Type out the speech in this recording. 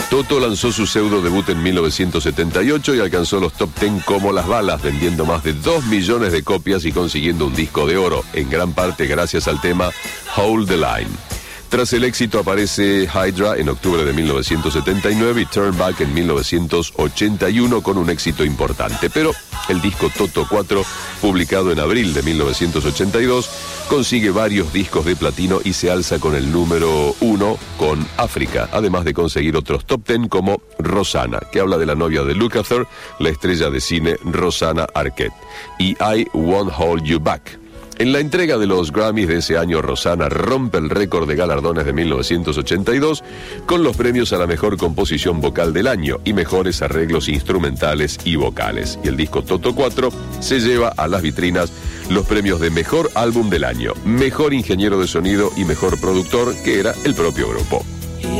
Toto lanzó su pseudo debut en 1978 y alcanzó los top 10 como las balas, vendiendo más de 2 millones de copias y consiguiendo un disco de oro, en gran parte gracias al tema Hold the Line. Tras el éxito aparece Hydra en octubre de 1979 y Turn Back en 1981 con un éxito importante. Pero el disco Toto 4, publicado en abril de 1982, consigue varios discos de platino y se alza con el número 1 con África, además de conseguir otros top 10 como Rosanna, que habla de la novia de Lukather, la estrella de cine Rosanna Arquette, y I Won't Hold You Back. En la entrega de los Grammys de ese año, Rosanna rompe el récord de galardones de 1982 con los premios a la mejor composición vocal del año y mejores arreglos instrumentales y vocales. Y el disco Toto 4 se lleva a las vitrinas los premios de mejor álbum del año, mejor ingeniero de sonido y mejor productor, que era el propio grupo.